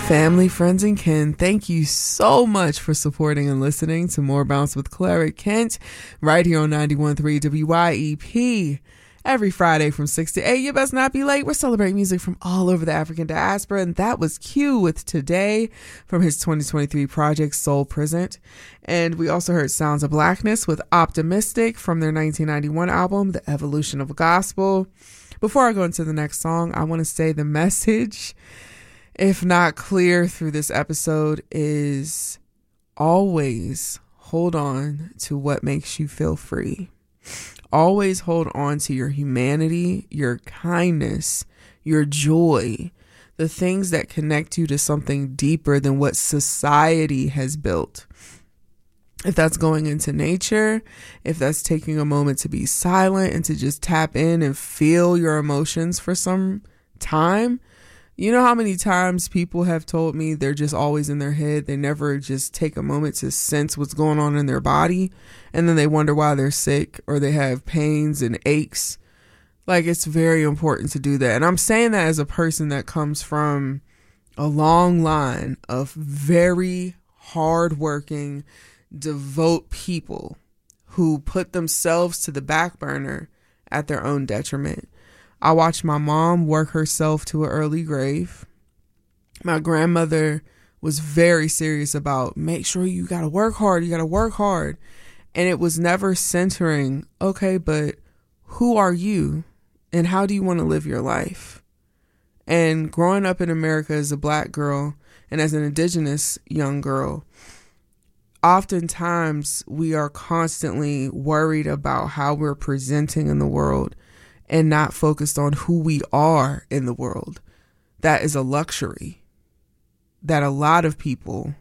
Family, friends, and kin, thank you so much for supporting and listening to More Bounce with Clara Kent right here on 91.3 WYEP. Every Friday from 6 to 8, you best not be late. We're celebrating music from all over the African diaspora, and that was Q with Today from his 2023 project Soul Present. And we also heard Sounds of Blackness with Optimistic from their 1991 album, The Evolution of Gospel. Before I go into the next song, I want to say the message, if not clear through this episode, is always hold on to what makes you feel free. Always hold on to your humanity, your kindness, your joy, the things that connect you to something deeper than what society has built. If that's going into nature, if that's taking a moment to be silent and to just tap in and feel your emotions for some time. You know how many times people have told me they're just always in their head. They never just take a moment to sense what's going on in their body. And then they wonder why they're sick or they have pains and aches. Like, it's very important to do that. And I'm saying that as a person that comes from a long line of very hardworking, devout people who put themselves to the back burner at their own detriment. I watched my mom work herself to an early grave. My grandmother was very serious about make sure you got to work hard. You got to work hard. And it was never centering, okay, but who are you and how do you want to live your life? And growing up in America as a Black girl and as an indigenous young girl, oftentimes we are constantly worried about how we're presenting in the world and not focused on who we are in the world. That is a luxury that a lot of people,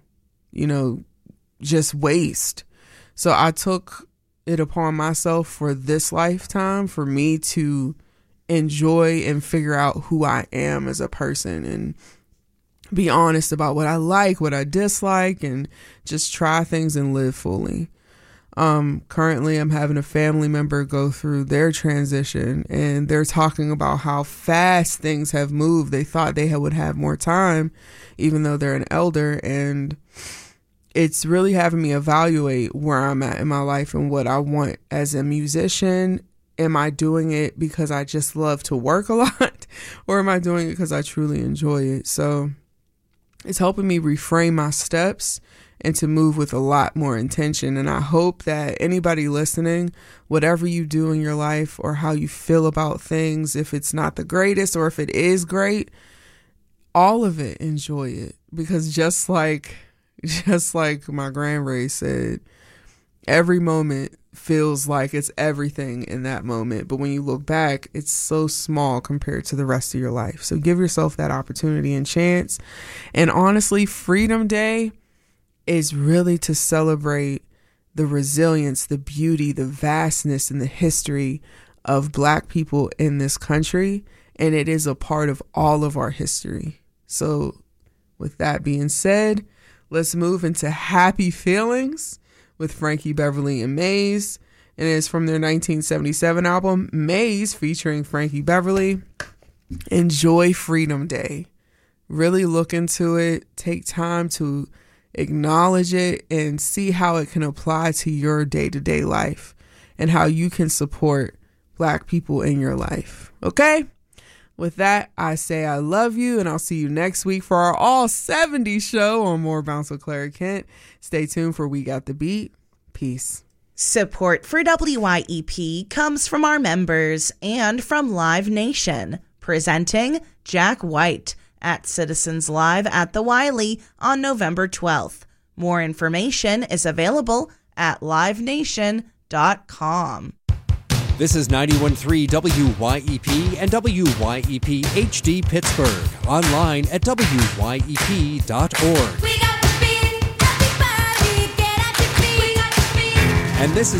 just waste. So I took it upon myself for this lifetime for me to enjoy and figure out who I am as a person and be honest about what I like, what I dislike, and just try things and live fully. Currently I'm having a family member go through their transition and they're talking about how fast things have moved. They thought they would have more time, even though they're an elder. And it's really having me evaluate where I'm at in my life and what I want as a musician. Am I doing it because I just love to work a lot, or am I doing it because I truly enjoy it? So it's helping me reframe my steps and to move with a lot more intention. And I hope that anybody listening, whatever you do in your life or how you feel about things, if it's not the greatest or if it is great, all of it, enjoy it. Because just like my grandray said, every moment feels like it's everything in that moment. But when you look back, it's so small compared to the rest of your life. So give yourself that opportunity and chance. And honestly, Freedom Day is really to celebrate the resilience, the beauty, the vastness, and the history of Black people in this country. And it is a part of all of our history. So with that being said, let's move into Happy Feelings with Frankie Beverly and Maze. And it's from their 1977 album, Maze, featuring Frankie Beverly. Enjoy Freedom Day. Really look into it. Take time to acknowledge it and see how it can apply to your day-to-day life and how you can support Black people in your life. Okay? With that, I say I love you, and I'll see you next week for our All 70 show on More Bounce with Clara Kent. Stay tuned for We Got the Beat. Peace. Support for WYEP comes from our members and from Live Nation, presenting Jack White at Citizens Live at the Wiley on November 12th. More information is available at livenation.com. This is 91.3 WYEP and WYEP HD Pittsburgh. Online at WYEP.org. We got the beat, everybody get at your feet. We got the beat. And this is